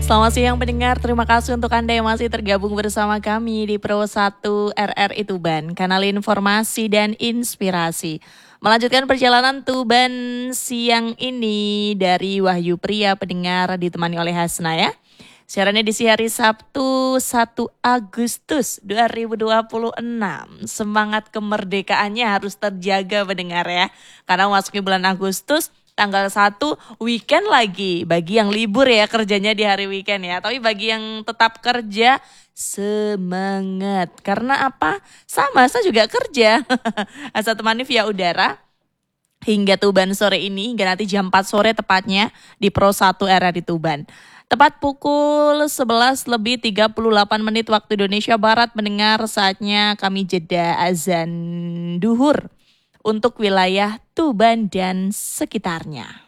Selamat siang pendengar, terima kasih untuk Anda yang masih tergabung bersama kami di Pro 1 RRI Tuban, kanal informasi dan inspirasi. Melanjutkan perjalanan Tuban siang ini dari Wahyu Pria pendengar ditemani oleh Hasna ya. Siarannya di hari Sabtu 1 Agustus 2026. Semangat kemerdekaannya harus terjaga pendengar ya. Karena memasuki bulan Agustus, tanggal 1 weekend lagi. Bagi yang libur ya kerjanya di hari weekend ya. Tapi bagi yang tetap kerja, semangat. Karena apa? Sama, saya juga kerja. Saya temani via udara. Hingga Tuban sore ini, hingga nanti jam 4 sore tepatnya di Pro 1 RRI Tuban. Tepat pukul 11:38 waktu Indonesia Barat mendengar saatnya kami jeda azan duhur untuk wilayah Tuban dan sekitarnya.